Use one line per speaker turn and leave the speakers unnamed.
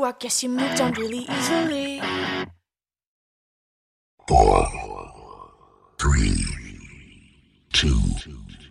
rock, yes, you moved on really easily.
4, 3, 2,